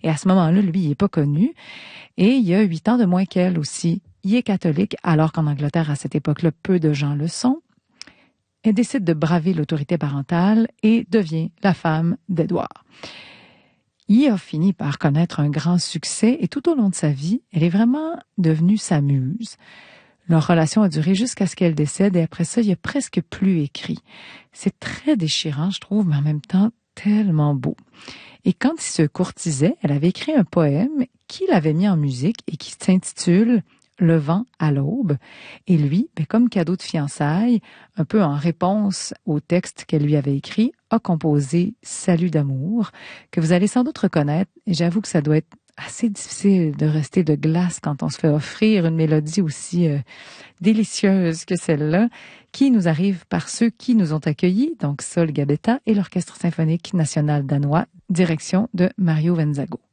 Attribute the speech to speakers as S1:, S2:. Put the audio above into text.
S1: Et à ce moment-là, lui, il n'est pas connu. Et il a 8 ans de moins qu'elle aussi. Il est catholique, alors qu'en Angleterre, à cette époque-là, peu de gens le sont. Elle décide de braver l'autorité parentale et devient la femme d'Édouard. Il a fini par connaître un grand succès et tout au long de sa vie, elle est vraiment devenue sa muse. Leur relation a duré jusqu'à ce qu'elle décède et après ça, il a presque plus écrit. C'est très déchirant, je trouve, mais en même temps tellement beau. Et quand il se courtisait, elle avait écrit un poème qu'il avait mis en musique et qui s'intitule Le vent à l'aube. Et lui, comme cadeau de fiançailles, un peu en réponse au texte qu'elle lui avait écrit, a composé Salut d'amour, que vous allez sans doute reconnaître. Et j'avoue que ça doit être assez difficile de rester de glace quand on se fait offrir une mélodie aussi délicieuse que celle-là, qui nous arrive par ceux qui nous ont accueillis, donc Sol Gabetta et l'Orchestre symphonique national danois, direction de Mario Venzago.